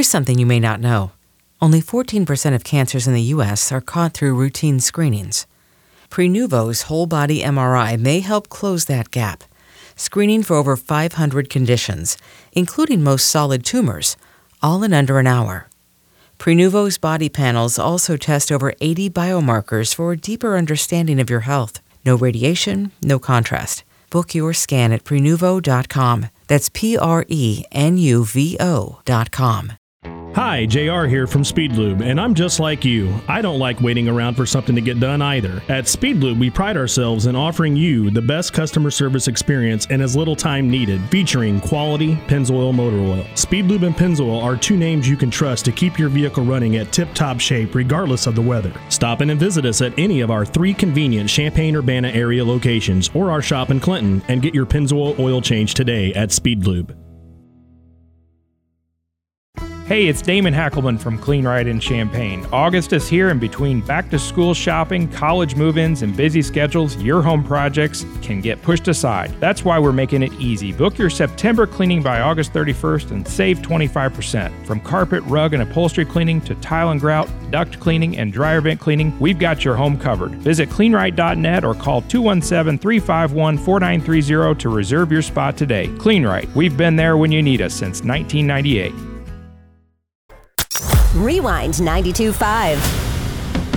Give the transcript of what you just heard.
Here's something you may not know. Only 14% of cancers in the U.S. are caught through routine screenings. Prenuvo's whole-body MRI may help close that gap, screening for over 500 conditions, including most solid tumors, all in under an hour. Prenuvo's body panels also test over 80 biomarkers for a deeper understanding of your health. No radiation, no contrast. Book your scan at Prenuvo.com. That's Prenuvo.com. Hi, JR here from Speedlube, and I'm just like you. I don't like waiting around for something to get done either. At Speedlube, we pride ourselves in offering you the best customer service experience in as little time needed, featuring quality Pennzoil motor oil. Speedlube and Pennzoil are two names you can trust to keep your vehicle running at tip-top shape regardless of the weather. Stop in and visit us at any of our 3 convenient Champaign-Urbana area locations or our shop in Clinton and get your Pennzoil oil change today at Speedlube. Hey, it's Damon Hackelman from Clean Ride in Champaign. August is here, and between back-to-school shopping, college move-ins, and busy schedules, your home projects can get pushed aside. That's why we're making it easy. Book your September cleaning by August 31st and save 25%. From carpet, rug, and upholstery cleaning to tile and grout, duct cleaning, and dryer vent cleaning, we've got your home covered. Visit cleanrite.net or call 217-351-4930 to reserve your spot today. Clean Rite. We've been there when you need us since 1998. Rewind 92.5.